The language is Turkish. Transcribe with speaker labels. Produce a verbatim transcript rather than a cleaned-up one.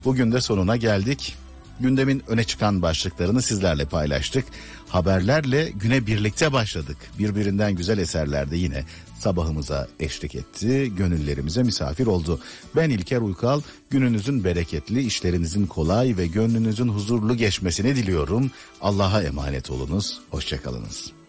Speaker 1: Bugün de sonuna geldik. Gündemin öne çıkan başlıklarını sizlerle paylaştık. Haberlerle güne birlikte başladık. Birbirinden güzel eserler de yine sabahımıza eşlik etti. Gönüllerimize misafir oldu. Ben İlker Uykal. Gününüzün bereketli, işlerinizin kolay ve gönlünüzün huzurlu geçmesini diliyorum. Allah'a emanet olunuz. Hoşça kalınız.